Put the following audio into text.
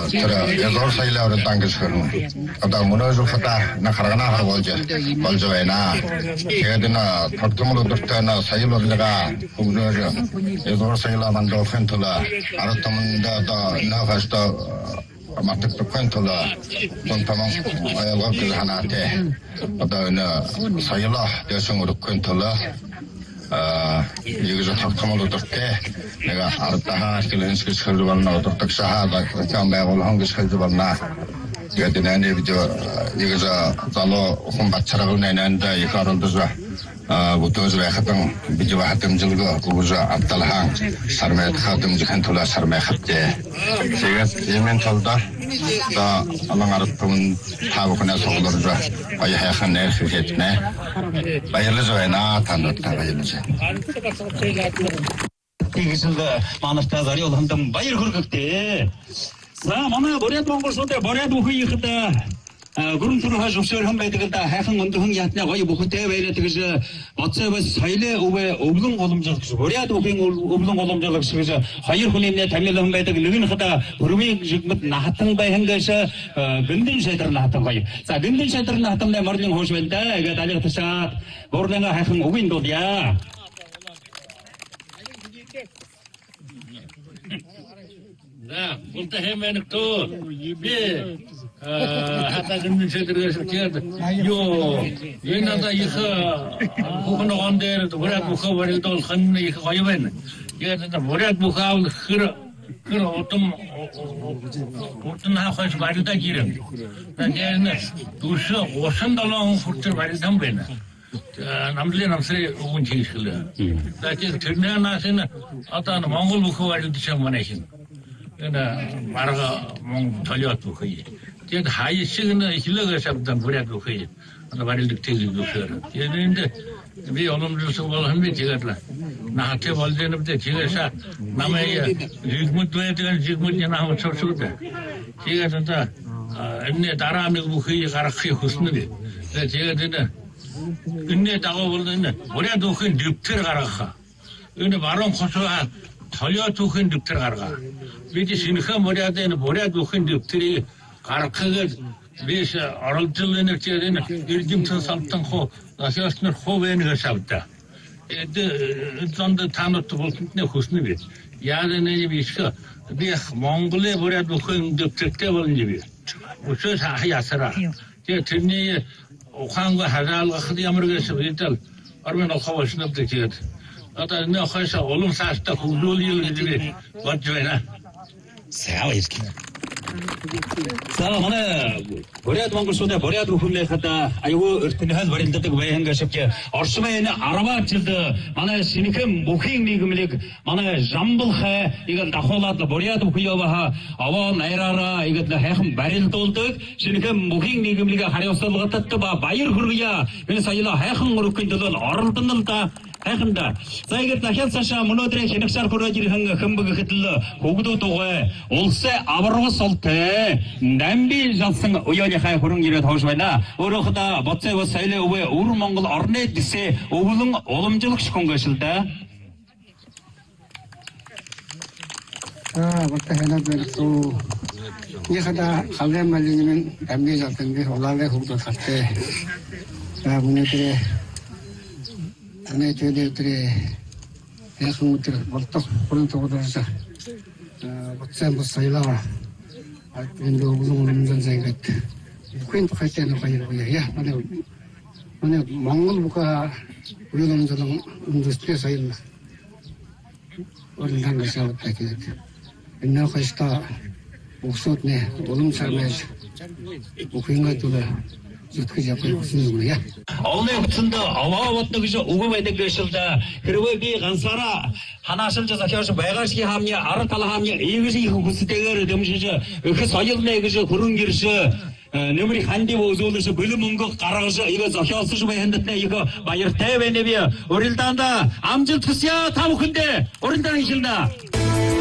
язор сайлаар тангисгэн одоо мөнөөсөхдөө на харгана болж байна. Тэгээд энэ тогтмол өдөртөө саял болгоо өгнөр язор сайлаа мандуулахын тулд ард түмэнд одоо нөхөстө математикийн тулд томтомон аялгад ханаатай одоо энэ саяла дэсэн өрөхийн тулд 이것을 탁탁하면 어떻게 내가 알았다 하시길 연습을 설주봤나 어떻게 사하다 그렇게 매월 한게 설주봤나 그래도 내내 이것을 잘로 혼바차라고 내는데 이 가론도서 부터서 했던 비주와 했던 줄고 그거서 앞달항 사람의 하던 한 돌아 사람의 합제 제가 예면 돌다 다 아랑 알았던 타고 그냥 속으로서 아예 해한 내 했네 바이올로지나 단어다 바이올로지 이것은 만화타자리 올한번 바이올 그렇게 자 만화 머리에 동걸 쏘대 머리에 두고 이거다 그rum투를 하십시오 한배들다 해상 운동 야트냐 거의 뭐 그때 왜 이래 그저 어째서 사일에 오베 오블동 고lum적 머리에도 오블동 고lum적 그래서 하이어 훈련에 담밀 한배들 능은 하다 그rum이 지금 나왔던 바 행거서 근든 셔들 나왔던 거예요. 자 근든 셔들 나왔던 데 머리는 호시면다 이거 달려서 샷 모르는가 해상 오빈도야 자, 볼때 해면은 또 입에 하다 듣는 새들에서 요 얘나다 이거 그거는 언제 뭐라 그거 버리도 한 이거 가요는 얘는 뭐라 그거 그런 어떤 하고서 말이다 기름 나는 두서 50달러 후트 말이다 뭐나 남들이 운치 있을래 나한테 들면 나서는 어떤 몽골 그거 말이도 참 많으신 그나 말아가 몽 돌려도 거의 제 하이 시그널 힐러가 잡던 거래도 거의 나 말을 듣기도 그래 얘는데 왜 오늘도 뭘 한번 제가 나한테 벌되는데 제가 남의 지금도 되는 지금이 나하고 쳐서도 제가 진짜 언니 따라하는 거 거의 가르쳐 했는데 제가 진짜 언니 따고 벌는데 뭐라도 그 늪들 가라가 근데 말은 커서 돌려도 그 늪들 가라가 왜지 신카 뭐라도 뭐라도 그 늪들이 가르쳐가 비서 어른들은 저는 일dim선 삼탕 호 나서스는 호벤을 잡다. 전도 단어도 볼때 호스는 야는 비서 비 몽골에 뭐라도 그 늪들 때버린 집이 무슨 하야서라 제 듣니 광고 하자고 하디 아무르게서 일단 얼마나 커버스는 되게 어다 내 회사 얼음 사스다 구조리를 집이 왔잖아. 세아이스키 자, mana 머리아도 망고 쏘다 머리아도 훈련 갔다 아이고 örtün한 머리인데도 왜 한가 싶게 얼스메는 아라바치드 mana 시니캠 모킹 리그밀릭 mana 잠블해 이건 다홀라도 머리아도 후여바 아와 나이라라 이것도 해흠 바릴 돌득 시니캠 모킹 리그밀리가 하려서 갔다 봐 바이르 흐르야 그래서 이라 해흠 그렇게들 얼른다 해한다. 자 이게 다현사샤 문어들의 신학살 거라지를 한가 금부가 그들러 고구도 도에 올세 아바로가 sol때 남비 잡생 우연히 하여 그런 일을 도와주나 어르하다 멋져고 살래 왜 우르 몽골 어르네 디세 오블릉 오름절ක් 시킨 것일다. 맞다 해나도 이하다 갈래 말리면 남비 잡든지 올라래 후도 갔대. 자 문어들의 안에 저희들이 대성들을 벌떡 보는 도구들에서 어째 뭐 살라 알텐도 무슨 운전자인 것 퀸도 할 때는 거기로 야 만에 몽골부가 우리 운전은 운전스트에서 있나 어린 것이 없다 그게 옛날 것이다 목소네 오름 삶에서 퀸가도 오늘 같은데 아와왔다 그저 오고매대 그실다 그리고 비 간사라 하나씩 저서 겨서 매가시 함이 아르탈 함이 이것이 후스대거를 dem시죠 그 서열내 그저 그런 길서 너무리 한디 오ዞ르서 불문 거 깔아서 이거 저혀서 좀 했는데 이거 마이어 대외내비야 우리를 단다 암질 투시야 다 근데 우리는 당신다